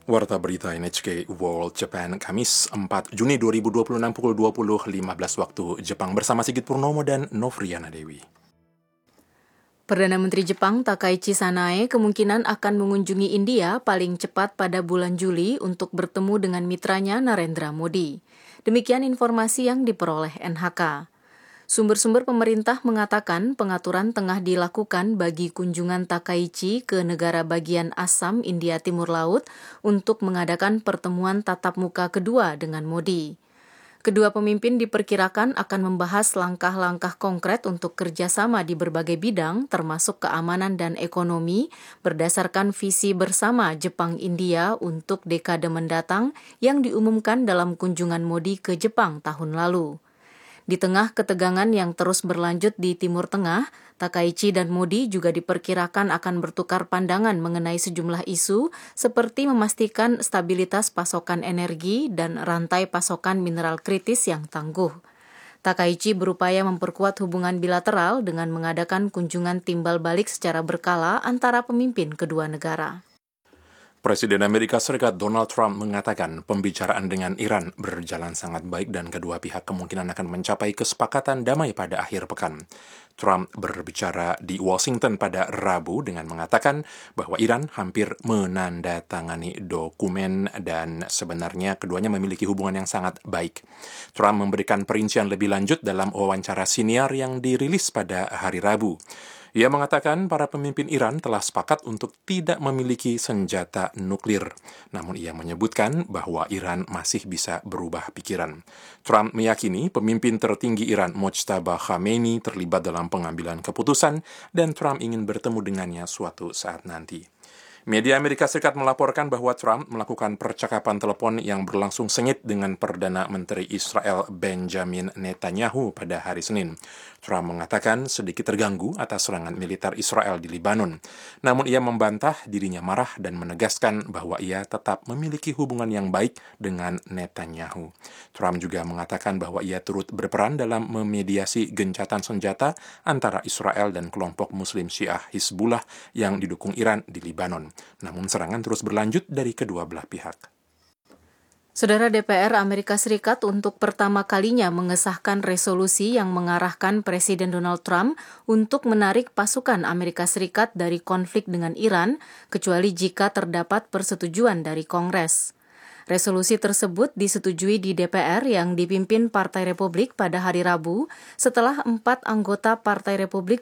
Warta Berita NHK World Japan, Kamis 4 Juni 2026 pukul 20.15 waktu Jepang bersama Sigit Purnomo dan Novriana Dewi. Perdana Menteri Jepang Takaichi Sanae kemungkinan akan mengunjungi India paling cepat pada bulan Juli untuk bertemu dengan mitranya Narendra Modi. Demikian informasi yang diperoleh NHK. Sumber-sumber pemerintah mengatakan pengaturan tengah dilakukan bagi kunjungan Takaichi ke negara bagian Assam, India Timur Laut untuk mengadakan pertemuan tatap muka kedua dengan Modi. Kedua pemimpin diperkirakan akan membahas langkah-langkah konkret untuk kerjasama di berbagai bidang, termasuk keamanan dan ekonomi, berdasarkan visi bersama Jepang-India untuk dekade mendatang yang diumumkan dalam kunjungan Modi ke Jepang tahun lalu. Di tengah ketegangan yang terus berlanjut di Timur Tengah, Takaichi dan Modi juga diperkirakan akan bertukar pandangan mengenai sejumlah isu seperti memastikan stabilitas pasokan energi dan rantai pasokan mineral kritis yang tangguh. Takaichi berupaya memperkuat hubungan bilateral dengan mengadakan kunjungan timbal balik secara berkala antara pemimpin kedua negara. Presiden Amerika Serikat Donald Trump mengatakan pembicaraan dengan Iran berjalan sangat baik dan kedua pihak kemungkinan akan mencapai kesepakatan damai pada akhir pekan. Trump berbicara di Washington pada Rabu dengan mengatakan bahwa Iran hampir menandatangani dokumen dan sebenarnya keduanya memiliki hubungan yang sangat baik. Trump memberikan perincian lebih lanjut dalam wawancara siniar yang dirilis pada hari Rabu. Ia mengatakan para pemimpin Iran telah sepakat untuk tidak memiliki senjata nuklir. Namun ia menyebutkan bahwa Iran masih bisa berubah pikiran. Trump meyakini pemimpin tertinggi Iran Mojtaba Khamenei terlibat dalam pengambilan keputusan dan Trump ingin bertemu dengannya suatu saat nanti. Media Amerika Serikat melaporkan bahwa Trump melakukan percakapan telepon yang berlangsung sengit dengan Perdana Menteri Israel Benjamin Netanyahu pada hari Senin. Trump mengatakan sedikit terganggu atas serangan militer Israel di Lebanon. Namun ia membantah dirinya marah dan menegaskan bahwa ia tetap memiliki hubungan yang baik dengan Netanyahu. Trump juga mengatakan bahwa ia turut berperan dalam memediasi gencatan senjata antara Israel dan kelompok Muslim Syiah Hizbullah yang didukung Iran di Lebanon. Namun serangan terus berlanjut dari kedua belah pihak. Saudara DPR Amerika Serikat untuk pertama kalinya mengesahkan resolusi yang mengarahkan Presiden Donald Trump untuk menarik pasukan Amerika Serikat dari konflik dengan Iran, kecuali jika terdapat persetujuan dari Kongres. Resolusi tersebut disetujui di DPR yang dipimpin Partai Republik pada hari Rabu setelah 4 anggota Partai Republik